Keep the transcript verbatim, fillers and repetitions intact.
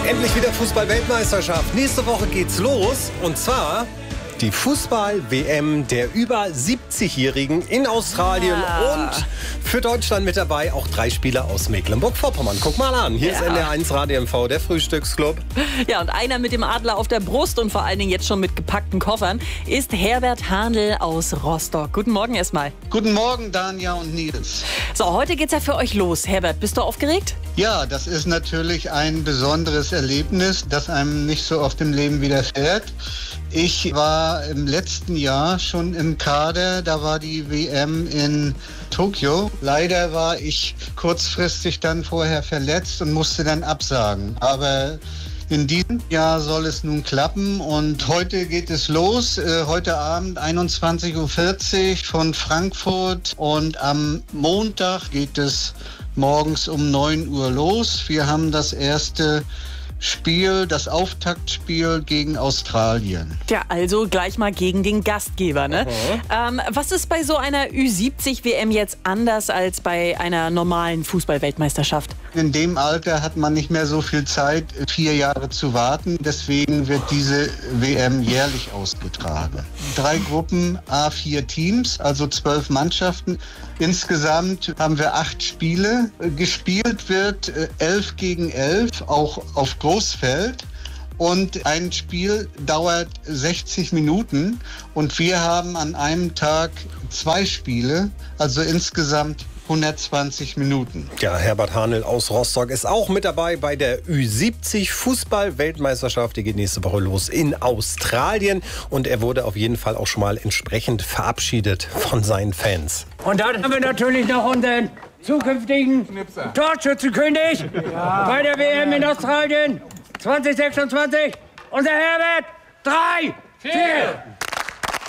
Endlich wieder Fußball-Weltmeisterschaft. Nächste Woche geht's los. Und zwar die Fußball-W M der über siebzigjährigen in Australien. Ja. Und für Deutschland mit dabei auch drei Spieler aus Mecklenburg-Vorpommern. Guck mal an, hier Ja. ist N D R eins Radio M V, der Frühstücksclub. Ja, und einer mit dem Adler auf der Brust und vor allen Dingen jetzt schon mit gepackten Koffern ist Herbert Hahnl aus Rostock. Guten Morgen erstmal. Guten Morgen, Danja und Nils. So, heute geht's ja für euch los. Herbert, bist du aufgeregt? Ja, das ist natürlich ein besonderes Erlebnis, das einem nicht so oft im Leben widerfährt. Ich war im letzten Jahr schon im Kader, da war die W M in Tokio. Leider war ich kurzfristig dann vorher verletzt und musste dann absagen. Aber in diesem Jahr soll es nun klappen und heute geht es los. Äh, heute Abend einundzwanzig Uhr vierzig von Frankfurt und am Montag geht es morgens um neun Uhr los. Wir haben das erste Spiel, das Auftaktspiel gegen Australien. Ja, also gleich mal gegen den Gastgeber, ne? Ähm, was ist bei so einer Ü siebzig W M jetzt anders als bei einer normalen Fußball-Weltmeisterschaft? In dem Alter hat man nicht mehr so viel Zeit, vier Jahre zu warten. Deswegen wird diese W M jährlich ausgetragen. Drei Gruppen, A vier Teams, also zwölf Mannschaften. Insgesamt haben wir acht Spiele. Gespielt wird elf gegen elf, auch auf Großfeld. Und ein Spiel dauert sechzig Minuten. Und wir haben an einem Tag zwei Spiele, also insgesamt hundertzwanzig Minuten. Ja, Herbert Hahnl aus Rostock ist auch mit dabei bei der Ü siebzig Fußball-Weltmeisterschaft. Die geht nächste Woche los in Australien. Und er wurde auf jeden Fall auch schon mal entsprechend verabschiedet von seinen Fans. Und dann haben wir natürlich noch unseren zukünftigen Torschützenkönig bei der W M in Australien zwanzig sechsundzwanzig. Unser Herbert, drei, vier,